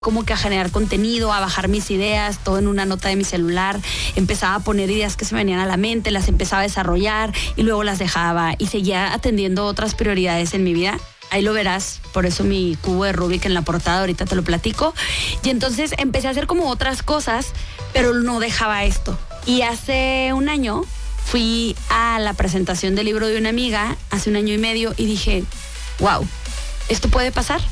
como que a generar contenido, a bajar mis ideas, todo en una nota de mi celular. Empezaba a poner ideas que se me venían a la mente, las empezaba a desarrollar y luego las dejaba y seguía atendiendo otras prioridades en mi vida. Ahí lo verás, por eso mi cubo de Rubik en la portada, ahorita te lo platico. Y entonces empecé a hacer como otras cosas, pero no dejaba esto. Y hace un año fui a la presentación del libro de una amiga, hace un año y medio, y dije, wow, esto puede pasar.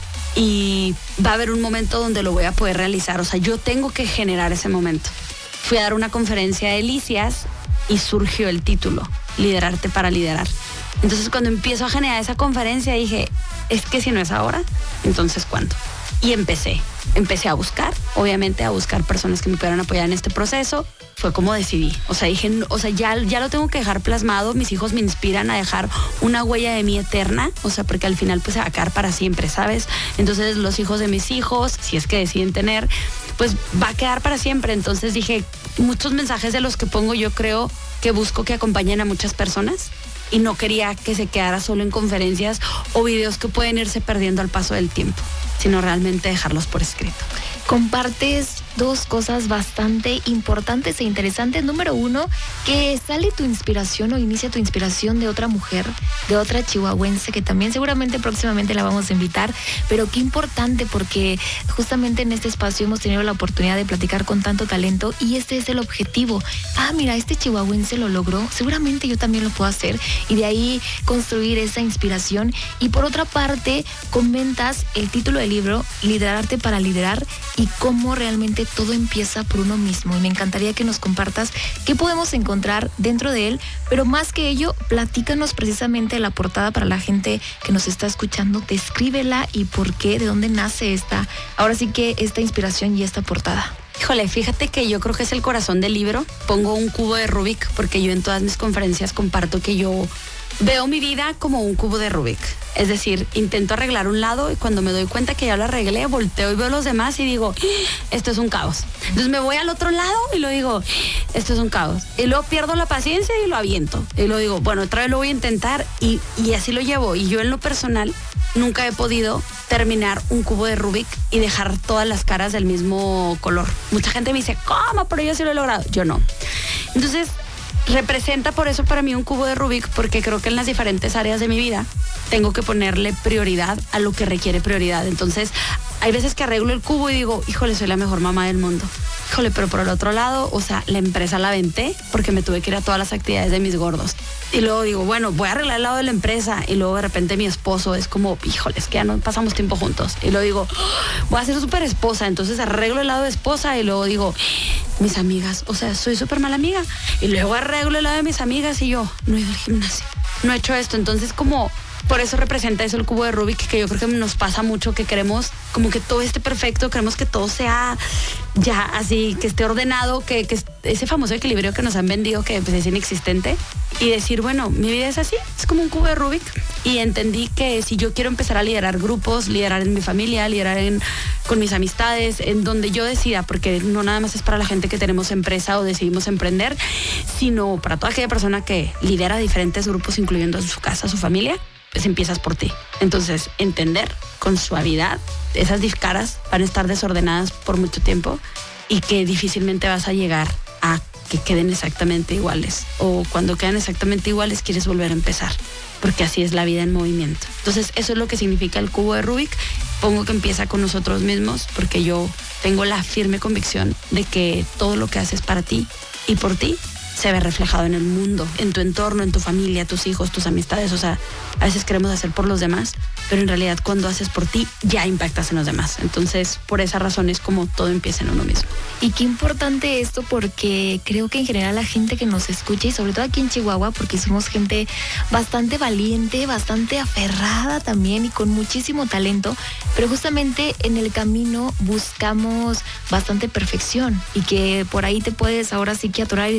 Y va a haber un momento donde lo voy a poder realizar. O sea, yo tengo que generar ese momento. Fui a dar una conferencia de Delicias y surgió el título, Liderarte para liderar. Entonces, cuando empiezo a generar esa conferencia, dije, es que si no es ahora, entonces ¿cuándo? Y empecé a buscar, obviamente a buscar personas que me pudieran apoyar en este proceso. Fue como decidí, o sea, dije, ya lo tengo que dejar plasmado, mis hijos me inspiran a dejar una huella de mí eterna, o sea, porque al final pues se va a quedar para siempre, ¿sabes? Entonces los hijos de mis hijos, si es que deciden tener, pues va a quedar para siempre. Entonces dije, muchos mensajes de los que pongo yo creo que busco que acompañen a muchas personas y no quería que se quedara solo en conferencias o videos que pueden irse perdiendo al paso del tiempo, sino realmente dejarlos por escrito. Compartes dos cosas bastante importantes e interesantes. Número uno, que sale tu inspiración o inicia tu inspiración de otra mujer, de otra chihuahuense, que también seguramente próximamente la vamos a invitar, pero qué importante porque justamente en este espacio hemos tenido la oportunidad de platicar con tanto talento y este es el objetivo. Mira, este chihuahuense lo logró, seguramente yo también lo puedo hacer y de ahí construir esa inspiración. Y por otra parte, comentas el título del libro, Liderarte para liderar, y cómo realmente todo empieza por uno mismo. Y me encantaría que nos compartas qué podemos encontrar dentro de él, pero más que ello, platícanos precisamente la portada para la gente que nos está escuchando, descríbela y por qué, de dónde nace ahora sí que esta inspiración y esta portada. Híjole, fíjate que yo creo que es el corazón del libro. Pongo un cubo de Rubik porque yo en todas mis conferencias comparto que yo veo mi vida como un cubo de Rubik. Es decir, intento arreglar un lado y cuando me doy cuenta que ya lo arreglé, volteo y veo los demás y digo, esto es un caos. Entonces me voy al otro lado y lo digo, esto es un caos. Y luego pierdo la paciencia y lo aviento. Y luego digo, bueno, otra vez lo voy a intentar y así lo llevo. Y yo en lo personal nunca he podido terminar un cubo de Rubik y dejar todas las caras del mismo color. Mucha gente me dice, ¿cómo? Pero yo sí lo he logrado. Yo no. Entonces, representa por eso para mí un cubo de Rubik, porque creo que en las diferentes áreas de mi vida tengo que ponerle prioridad a lo que requiere prioridad. Entonces, hay veces que arreglo el cubo y digo, híjole, soy la mejor mamá del mundo. Híjole, pero por el otro lado, o sea, la empresa la aventé porque me tuve que ir a todas las actividades de mis gordos. Y luego digo, bueno, voy a arreglar el lado de la empresa. Y luego de repente mi esposo es como, híjole, es que ya no pasamos tiempo juntos. Y luego digo, voy a ser súper esposa. Entonces arreglo el lado de esposa y luego digo, mis amigas, o sea, soy súper mala amiga. Y luego arreglo el lado de mis amigas y yo, no he ido al gimnasio, no he hecho esto. Entonces como, por eso representa eso el cubo de Rubik, que yo creo que nos pasa mucho, que queremos como que todo esté perfecto, queremos que todo sea ya así, que esté ordenado, que ese famoso equilibrio que nos han vendido que pues, es inexistente. Y decir, bueno, mi vida es así, es como un cubo de Rubik. Y entendí que si yo quiero empezar a liderar grupos, liderar en mi familia, liderar con mis amistades, en donde yo decida, porque no nada más es para la gente que tenemos empresa o decidimos emprender, sino para toda aquella persona que lidera diferentes grupos, incluyendo su casa, su familia, pues empiezas por ti. Entonces, entender con suavidad, esas caras van a estar desordenadas por mucho tiempo y que difícilmente vas a llegar a que queden exactamente iguales. O cuando quedan exactamente iguales, quieres volver a empezar, porque así es la vida en movimiento. Entonces, eso es lo que significa el cubo de Rubik. Pongo que empieza con nosotros mismos, porque yo tengo la firme convicción de que todo lo que haces para ti y por ti se ve reflejado en el mundo, en tu entorno, en tu familia, tus hijos, tus amistades. O sea, a veces queremos hacer por los demás, pero en realidad cuando haces por ti, ya impactas en los demás. Entonces, por esa razón es como todo empieza en uno mismo. Y qué importante esto, porque creo que en general la gente que nos escucha, y sobre todo aquí en Chihuahua, porque somos gente bastante valiente, bastante aferrada también y con muchísimo talento, pero justamente en el camino buscamos bastante perfección y que por ahí te puedes ahora sí que atorar y decir, es que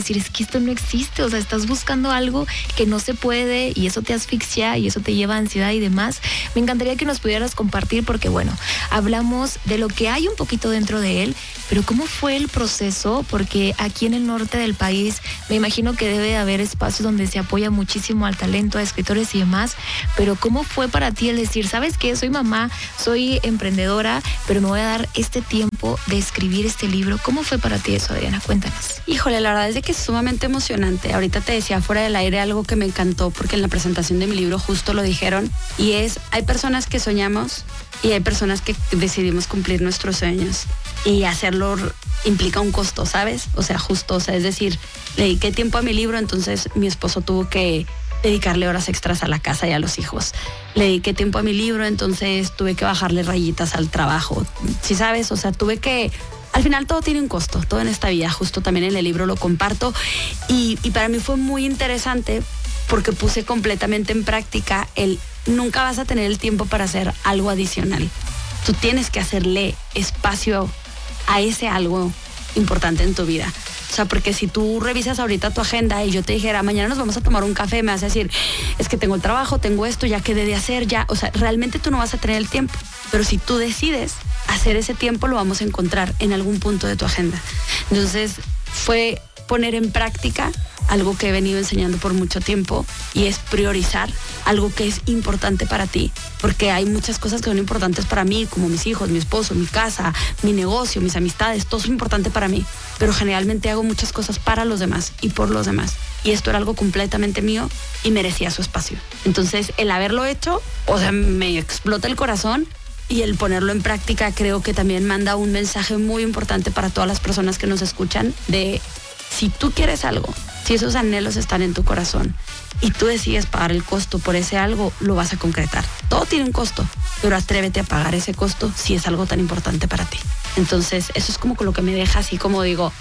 esto no existe, o sea, estás buscando algo que no se puede y eso te asfixia y eso te lleva a ansiedad y demás. Me encantaría que nos pudieras compartir porque, bueno, hablamos de lo que hay un poquito dentro de él, pero ¿cómo fue el proceso? Porque aquí en el norte del país me imagino que debe de haber espacios donde se apoya muchísimo al talento, a escritores y demás, pero ¿cómo fue para ti el decir, sabes qué, soy mamá, soy emprendedora, pero me voy a dar este tiempo de escribir este libro? ¿Cómo fue para ti eso, Adriana? Cuéntanos. Híjole, la verdad es de que es sumamente emocionante. Ahorita te decía fuera del aire algo que me encantó porque en la presentación de mi libro justo lo dijeron, y es, hay personas que soñamos y hay personas que decidimos cumplir nuestros sueños, y hacerlo implica un costo, ¿sabes? O sea, justo, o sea, es decir, le dediqué tiempo a mi libro, entonces mi esposo tuvo que dedicarle horas extras a la casa y a los hijos. Le dediqué tiempo a mi libro, entonces tuve que bajarle rayitas al trabajo. ¿Sí sabes? O sea, tuve que... Al final todo tiene un costo, todo en esta vida, justo también en el libro lo comparto, y para mí fue muy interesante porque puse completamente en práctica el nunca vas a tener el tiempo para hacer algo adicional. Tú tienes que hacerle espacio a ese algo importante en tu vida. O sea, porque si tú revisas ahorita tu agenda y yo te dijera, mañana nos vamos a tomar un café, me vas a decir, es que tengo el trabajo, tengo esto, ya quedé de hacer, ya. O sea, realmente tú no vas a tener el tiempo. Pero si tú decides hacer ese tiempo, lo vamos a encontrar en algún punto de tu agenda. Entonces, fue poner en práctica algo que he venido enseñando por mucho tiempo, y es priorizar algo que es importante para ti, porque hay muchas cosas que son importantes para mí, como mis hijos, mi esposo, mi casa, mi negocio, mis amistades, todo es importante para mí, pero generalmente hago muchas cosas para los demás y por los demás, y esto era algo completamente mío y merecía su espacio. Entonces, el haberlo hecho, o sea, me explota el corazón, y el ponerlo en práctica creo que también manda un mensaje muy importante para todas las personas que nos escuchan de, si tú quieres algo, si esos anhelos están en tu corazón y tú decides pagar el costo por ese algo, lo vas a concretar. Todo tiene un costo, pero atrévete a pagar ese costo si es algo tan importante para ti. Entonces, eso es como lo que me deja así como digo,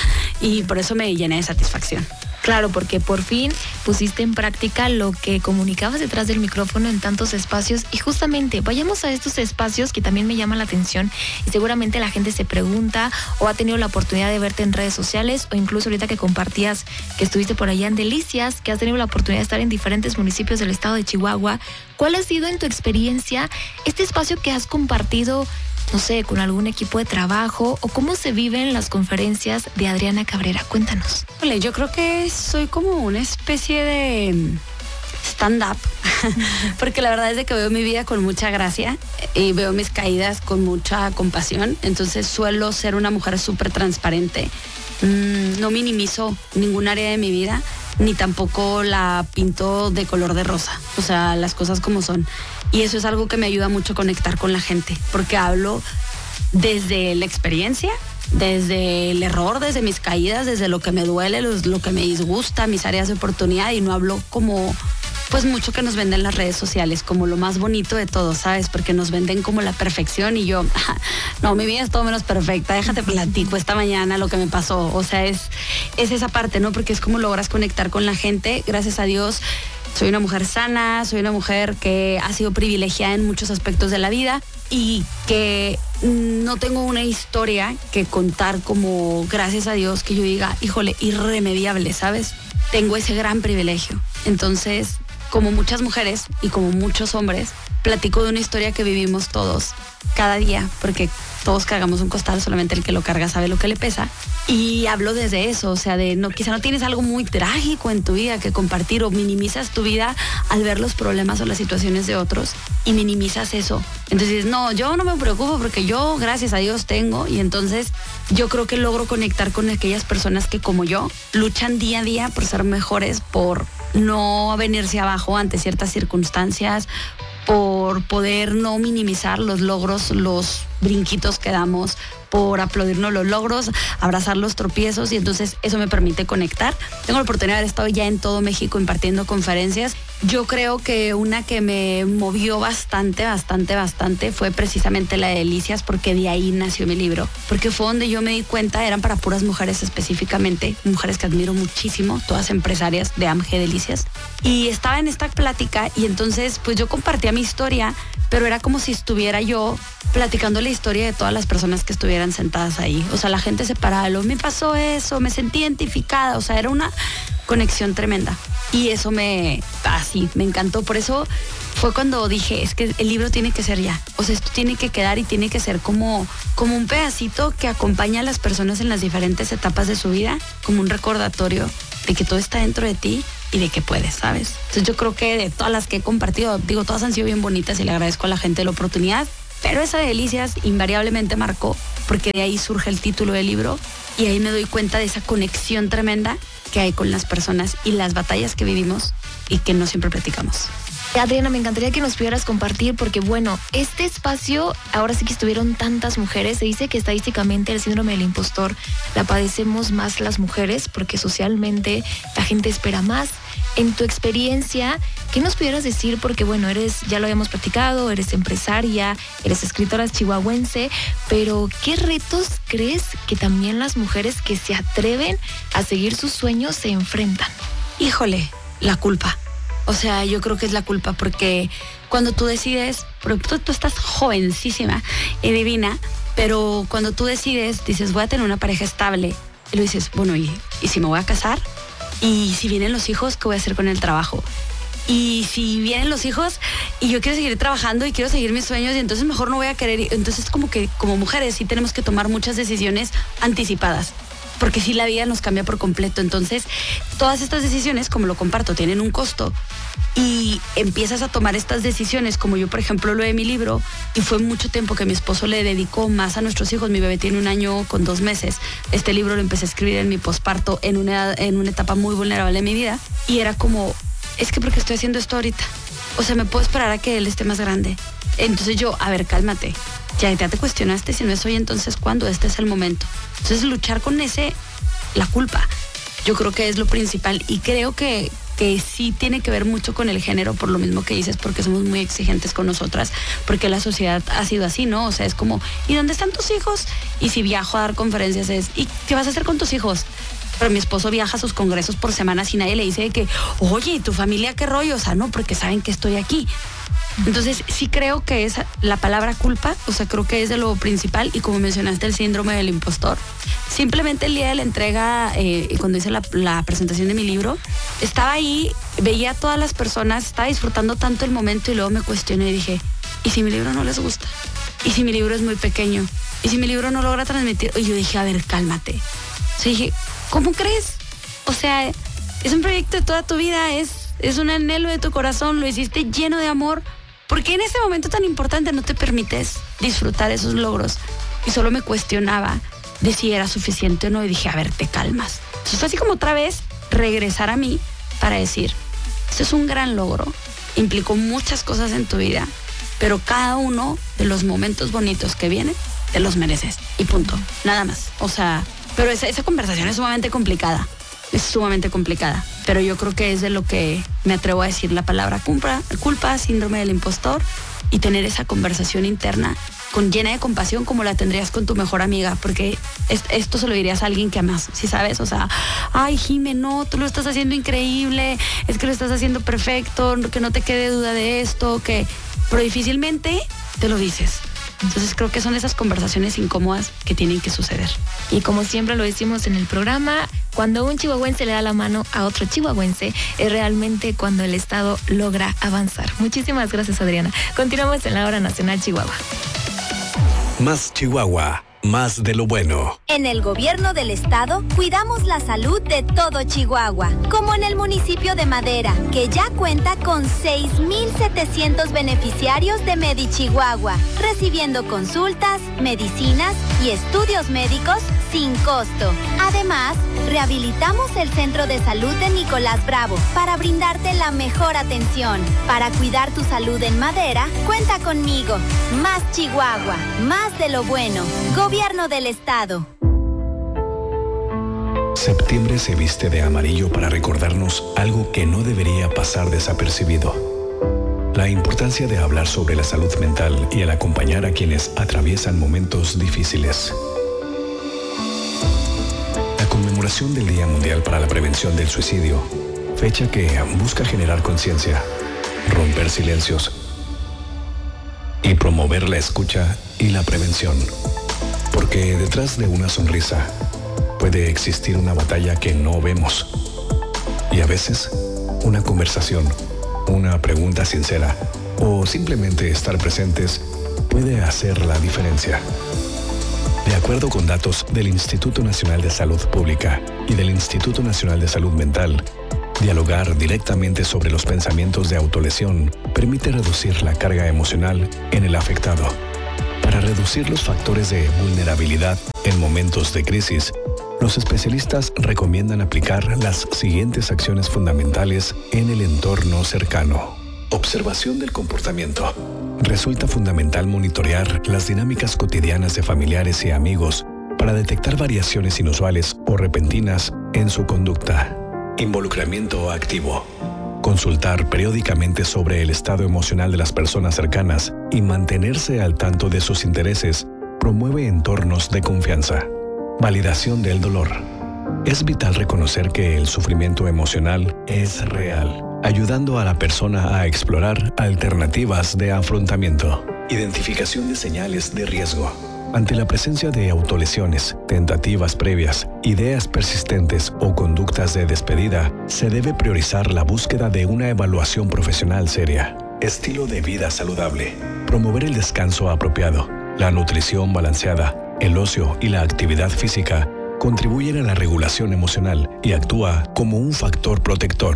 y por eso me llené de satisfacción. Claro, porque por fin pusiste en práctica lo que comunicabas detrás del micrófono en tantos espacios, y justamente vayamos a estos espacios que también me llaman la atención, y seguramente la gente se pregunta o ha tenido la oportunidad de verte en redes sociales, o incluso ahorita que compartías que estuviste por allá en Delicias, que has tenido la oportunidad de estar en diferentes municipios del estado de Chihuahua. ¿Cuál ha sido en tu experiencia este espacio que has compartido, no sé, con algún equipo de trabajo, o cómo se viven las conferencias de Adriana Cabrera? Cuéntanos. Yo creo que soy como una especie de stand-up, porque la verdad es de que veo mi vida con mucha gracia y veo mis caídas con mucha compasión, entonces suelo ser una mujer súper transparente. No minimizo ningún área de mi vida, ni tampoco la pinto de color de rosa, o sea, las cosas como son. Y eso es algo que me ayuda mucho a conectar con la gente, porque hablo desde la experiencia, desde el error, desde mis caídas, desde lo que me duele, lo que me disgusta, mis áreas de oportunidad, y no hablo como pues mucho que nos venden las redes sociales, como lo más bonito de todo, ¿sabes? Porque nos venden como la perfección, y yo, no, mi vida es todo menos perfecta, déjate platico esta mañana lo que me pasó. O sea, es esa parte, ¿no? Porque es como logras conectar con la gente. Gracias a Dios, soy una mujer sana, soy una mujer que ha sido privilegiada en muchos aspectos de la vida, y que no tengo una historia que contar como, gracias a Dios, que yo diga, híjole, irremediable, ¿sabes? Tengo ese gran privilegio. Entonces, como muchas mujeres y como muchos hombres, platico de una historia que vivimos todos cada día, porque todos cargamos un costal, solamente el que lo carga sabe lo que le pesa. Y hablo desde eso, o sea, de quizá no tienes algo muy trágico en tu vida que compartir, o minimizas tu vida al ver los problemas o las situaciones de otros y minimizas eso. Entonces, no, yo no me preocupo porque yo, gracias a Dios, tengo. Y entonces yo creo que logro conectar con aquellas personas que, como yo, luchan día a día por ser mejores, por no venirse abajo ante ciertas circunstancias, por poder no minimizar los logros, los brinquitos que damos, por aplaudirnos los logros, abrazar los tropiezos, y entonces eso me permite conectar. Tengo la oportunidad de haber estado ya en todo México impartiendo conferencias, Yo creo que una que me movió bastante fue precisamente la de Delicias, porque de ahí nació mi libro. Porque fue donde yo me di cuenta, eran para puras mujeres específicamente, mujeres que admiro muchísimo, todas empresarias de AMG Delicias. Y estaba en esta plática y entonces pues yo compartía mi historia, pero era como si estuviera yo platicando la historia de todas las personas que estuvieran sentadas ahí. O sea, la gente se paraba, me pasó eso, me sentí identificada, o sea, era una conexión tremenda. Y eso me encantó. Por eso fue cuando dije, es que el libro tiene que ser ya. O sea, esto tiene que quedar y tiene que ser como un pedacito que acompaña a las personas en las diferentes etapas de su vida, como un recordatorio de que todo está dentro de ti y de que puedes, ¿sabes? Entonces yo creo que de todas las que he compartido, digo, todas han sido bien bonitas y le agradezco a la gente la oportunidad, pero esa de Delicias invariablemente marcó, porque de ahí surge el título del libro y ahí me doy cuenta de esa conexión tremenda que hay con las personas y las batallas que vivimos y que no siempre platicamos. Adriana, me encantaría que nos pudieras compartir, porque bueno, este espacio, ahora sí que estuvieron tantas mujeres, se dice que estadísticamente el síndrome del impostor la padecemos más las mujeres, porque socialmente la gente espera más. En tu experiencia, ¿qué nos pudieras decir? Porque bueno, ya lo habíamos platicado, eres empresaria, eres escritora chihuahuense, pero ¿qué retos crees que también las mujeres que se atreven a seguir sus sueños se enfrentan? Híjole, la culpa. O sea, yo creo que es la culpa, porque cuando tú decides, tú estás jovencísima y divina, pero cuando tú decides, dices, voy a tener una pareja estable, y lo dices, bueno, ¿y si me voy a casar? ¿Y si vienen los hijos, qué voy a hacer con el trabajo? Y si vienen los hijos y yo quiero seguir trabajando y quiero seguir mis sueños y entonces mejor no voy a querer. Entonces como que como mujeres sí tenemos que tomar muchas decisiones anticipadas, porque sí la vida nos cambia por completo. Entonces todas estas decisiones, como lo comparto, tienen un costo y empiezas a tomar estas decisiones, como yo por ejemplo lo de mi libro, y fue mucho tiempo que mi esposo le dedicó más a nuestros hijos. Mi bebé tiene 1 año con 2 meses. Este libro lo empecé a escribir en mi posparto, en una etapa muy vulnerable de mi vida, y era como, es que porque estoy haciendo esto ahorita, o sea, me puedo esperar a que él esté más grande. Entonces yo, a ver, cálmate, ya te cuestionaste, si no es hoy, entonces ¿cuándo? Este es el momento. Entonces luchar con la culpa, yo creo que es lo principal, y creo que sí tiene que ver mucho con el género, por lo mismo que dices, porque somos muy exigentes con nosotras, porque la sociedad ha sido así, ¿no? O sea, es como, ¿y dónde están tus hijos? Y si viajo a dar conferencias ¿y qué vas a hacer con tus hijos? Pero mi esposo viaja a sus congresos por semana y nadie le dice de que, oye, ¿y tu familia qué rollo? O sea, no, porque saben que estoy aquí. Entonces sí creo que es la palabra culpa, o sea, creo que es de lo principal, y como mencionaste el síndrome del impostor. Simplemente el día de la entrega, cuando hice la presentación de mi libro, estaba ahí, veía a todas las personas, estaba disfrutando tanto el momento y luego me cuestioné y dije, ¿y si mi libro no les gusta? ¿Y si mi libro es muy pequeño? ¿Y si mi libro no logra transmitir? Y yo dije, a ver, cálmate. O sea, dije, ¿cómo crees? O sea, es un proyecto de toda tu vida, es un anhelo de tu corazón, lo hiciste lleno de amor. ¿Por qué en ese momento tan importante no te permites disfrutar esos logros? Y solo me cuestionaba de si era suficiente o no, y dije, a ver, te calmas. Entonces fue así como otra vez regresar a mí para decir, esto es un gran logro, implicó muchas cosas en tu vida, pero cada uno de los momentos bonitos que vienen, te los mereces. Y punto, nada más. O sea, pero esa conversación es sumamente complicada. Es sumamente complicada, pero yo creo que es de lo que me atrevo a decir la palabra culpa, síndrome del impostor, y tener esa conversación interna llena de compasión, como la tendrías con tu mejor amiga, porque esto se lo dirías a alguien que amas, ¿sí sabes? O sea, ay, Jime, no, tú lo estás haciendo increíble, es que lo estás haciendo perfecto, que no te quede duda de esto, pero difícilmente te lo dices. Entonces creo que son esas conversaciones incómodas que tienen que suceder. Y como siempre lo decimos en el programa, cuando un chihuahuense le da la mano a otro chihuahuense, es realmente cuando el Estado logra avanzar. Muchísimas gracias, Adriana. Continuamos en la Hora Nacional Chihuahua. Más Chihuahua, más de lo bueno. En el gobierno del estado cuidamos la salud de todo Chihuahua, como en el municipio de Madera, que ya cuenta con 6,700 beneficiarios de MediChihuahua, recibiendo consultas, medicinas y estudios médicos sin costo. Además, rehabilitamos el Centro de Salud de Nicolás Bravo para brindarte la mejor atención. Para cuidar tu salud en Madera, cuenta conmigo. Más Chihuahua, más de lo bueno. Gobierno del Estado. Septiembre se viste de amarillo para recordarnos algo que no debería pasar desapercibido. La importancia de hablar sobre la salud mental y el acompañar a quienes atraviesan momentos difíciles. La conmemoración del Día Mundial para la Prevención del Suicidio, fecha que busca generar conciencia, romper silencios y promover la escucha y la prevención. Porque detrás de una sonrisa puede existir una batalla que no vemos. Y a veces, una conversación, una pregunta sincera o simplemente estar presentes puede hacer la diferencia. De acuerdo con datos del Instituto Nacional de Salud Pública y del Instituto Nacional de Salud Mental, dialogar directamente sobre los pensamientos de autolesión permite reducir la carga emocional en el afectado. Para reducir los factores de vulnerabilidad en momentos de crisis, los especialistas recomiendan aplicar las siguientes acciones fundamentales en el entorno cercano. Observación del comportamiento. Resulta fundamental monitorear las dinámicas cotidianas de familiares y amigos para detectar variaciones inusuales o repentinas en su conducta. Involucramiento activo. Consultar periódicamente sobre el estado emocional de las personas cercanas y mantenerse al tanto de sus intereses promueve entornos de confianza. Validación del dolor. Es vital reconocer que el sufrimiento emocional es real, ayudando a la persona a explorar alternativas de afrontamiento. Identificación de señales de riesgo. Ante la presencia de autolesiones, tentativas previas, ideas persistentes o conductas de despedida, se debe priorizar la búsqueda de una evaluación profesional seria. Estilo de vida saludable. Promover el descanso apropiado, la nutrición balanceada, el ocio y la actividad física contribuyen a la regulación emocional y actúa como un factor protector.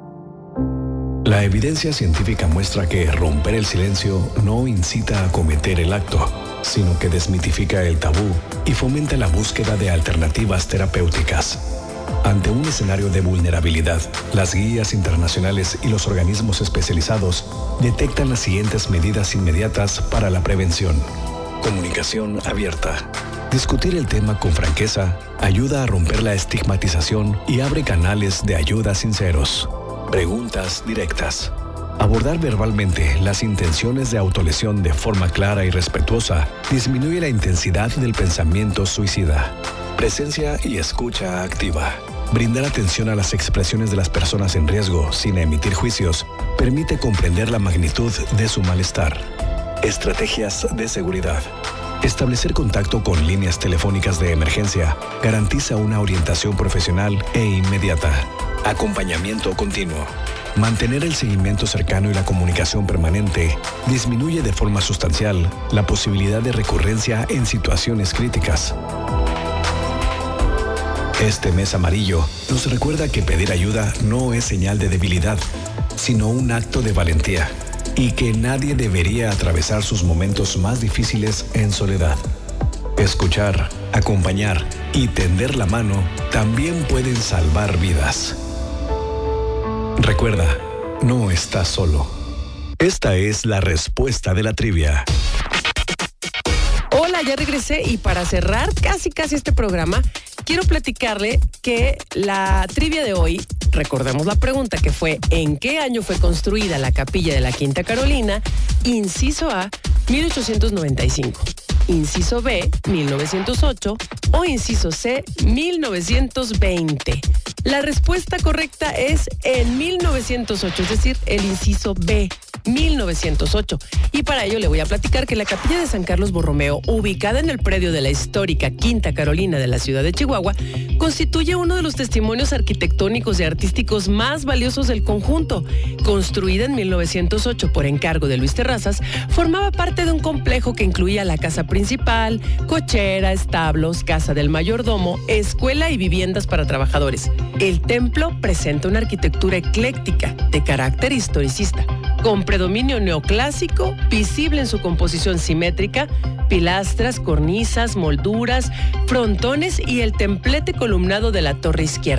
La evidencia científica muestra que romper el silencio no incita a cometer el acto, sino que desmitifica el tabú y fomenta la búsqueda de alternativas terapéuticas. Ante un escenario de vulnerabilidad, las guías internacionales y los organismos especializados detectan las siguientes medidas inmediatas para la prevención. Comunicación abierta. Discutir el tema con franqueza ayuda a romper la estigmatización y abre canales de ayuda sinceros. Preguntas directas. Abordar verbalmente las intenciones de autolesión de forma clara y respetuosa disminuye la intensidad del pensamiento suicida. Presencia y escucha activa. Brindar atención a las expresiones de las personas en riesgo sin emitir juicios permite comprender la magnitud de su malestar. Estrategias de seguridad. Establecer contacto con líneas telefónicas de emergencia garantiza una orientación profesional e inmediata. Acompañamiento continuo. Mantener el seguimiento cercano y la comunicación permanente disminuye de forma sustancial la posibilidad de recurrencia en situaciones críticas. Este mes amarillo nos recuerda que pedir ayuda no es señal de debilidad, sino un acto de valentía, y que nadie debería atravesar sus momentos más difíciles en soledad. Escuchar, acompañar y tender la mano también pueden salvar vidas. Recuerda, no estás solo. Esta es la respuesta de la trivia. Hola, ya regresé y para cerrar casi este programa, quiero platicarle que la trivia de hoy, recordemos la pregunta que fue ¿en qué año fue construida la capilla de la Quinta Carolina? Inciso A, 1895. Inciso B, 1908 o inciso C, 1920. La respuesta correcta es en 1908, es decir, el inciso B, 1908. Y para ello le voy a platicar que la capilla de San Carlos Borromeo, ubicada en el predio de la histórica Quinta Carolina de la ciudad de Chihuahua, constituye uno de los testimonios arquitectónicos y artísticos más valiosos del conjunto. Construida en 1908 por encargo de Luis Terrazas, formaba parte de un complejo que incluía la casa principal, cochera, establos, casa del mayordomo, escuela y viviendas para trabajadores. El templo presenta una arquitectura ecléctica de carácter historicista, con predominio neoclásico, visible en su composición simétrica, pilastras, cornisas, molduras, frontones y el templete columnado de la torre izquierda.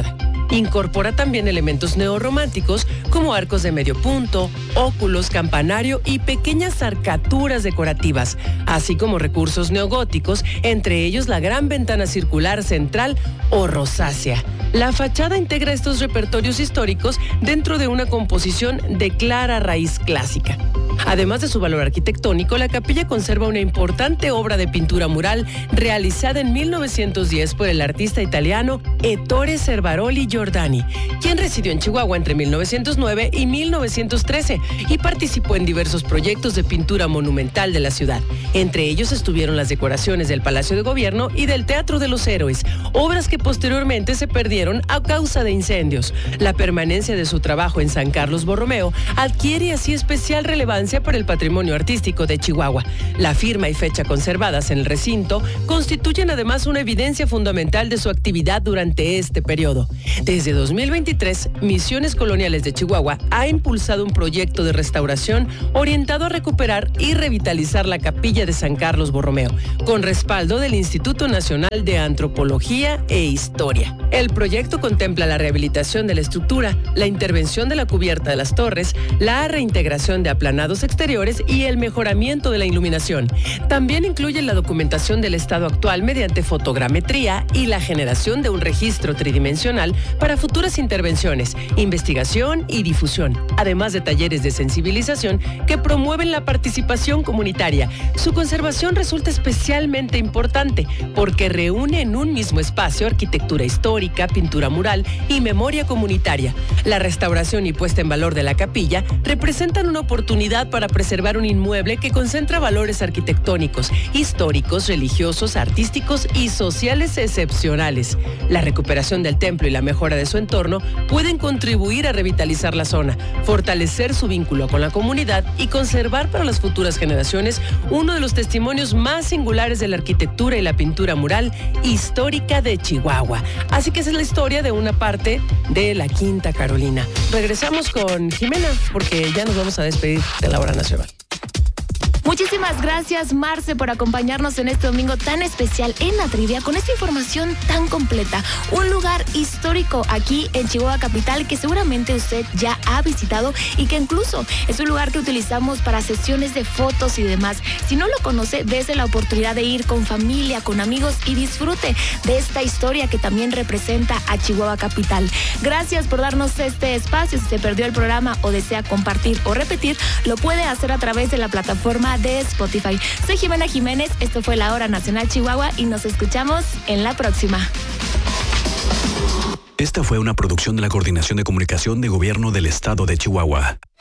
Incorpora también elementos neorrománticos como arcos de medio punto, óculos, campanario y pequeñas arcaturas decorativas, así como recursos neogóticos, entre ellos la gran ventana circular central o rosácea. La fachada integra estos repertorios históricos dentro de una composición de clara raíz clásica. Además de su valor arquitectónico, la capilla conserva una importante obra de pintura mural realizada en 1910 por el artista italiano Ettore Servaroli Giordani, quien residió en Chihuahua entre 1909 y 1913 y participó en diversos proyectos de pintura monumental de la ciudad. Entre ellos estuvieron las decoraciones del Palacio de Gobierno y del Teatro de los Héroes, obras que posteriormente se perdieron a causa de incendios. La permanencia de su trabajo en San Carlos Borromeo adquiere así especial relevancia para el patrimonio artístico de Chihuahua. La firma y fecha conservadas en el recinto constituyen además una evidencia fundamental de su actividad durante este periodo. Desde 2023, Misiones Coloniales de Chihuahua ha impulsado un proyecto de restauración orientado a recuperar y revitalizar la capilla de San Carlos Borromeo, con respaldo del Instituto Nacional de Antropología e Historia. El proyecto contempla la rehabilitación de la estructura, la intervención de la cubierta de las torres, la reintegración de aplanados exteriores y el mejoramiento de la iluminación. También incluye la documentación del estado actual mediante fotogrametría y la generación de un registro tridimensional para futuras intervenciones, investigación y difusión, además de talleres de sensibilización que promueven la participación comunitaria. Su conservación resulta especialmente importante porque reúne en un mismo espacio arquitectura histórica, pintura mural y memoria comunitaria. La restauración y puesta en valor de la capilla representan una oportunidad para preservar un inmueble que concentra valores arquitectónicos, históricos, religiosos, artísticos y sociales excepcionales. La recuperación del templo y la mejora de su entorno pueden contribuir a revitalizar la zona, fortalecer su vínculo con la comunidad y conservar para las futuras generaciones uno de los testimonios más singulares de la arquitectura y la pintura mural histórica de Chihuahua. Así que esa es la historia de una parte de la Quinta Carolina. Regresamos con Jimena porque ya nos vamos a despedir de la hora nacional. Muchísimas gracias, Marce, por acompañarnos en este domingo tan especial en la trivia con esta información tan completa. Un lugar histórico aquí en Chihuahua Capital que seguramente usted ya ha visitado y que incluso es un lugar que utilizamos para sesiones de fotos y demás. Si no lo conoce, dése la oportunidad de ir con familia, con amigos y disfrute de esta historia que también representa a Chihuahua Capital. Gracias por darnos este espacio. Si se perdió el programa o desea compartir o repetir, lo puede hacer a través de la plataforma de Spotify. Soy Jimena Jiménez, esto fue La Hora Nacional Chihuahua y nos escuchamos en la próxima. Esta fue una producción de la Coordinación de Comunicación de Gobierno del Estado de Chihuahua.